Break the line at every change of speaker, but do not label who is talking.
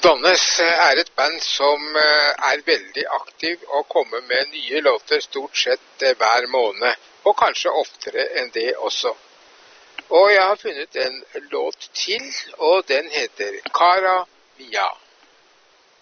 Donnes er et band som er veldig aktiv og kommer med nye låter stort sett hver måned, og kanskje oftere enn det også. Og jeg har funnet en låt til, og den heter Cara Mia.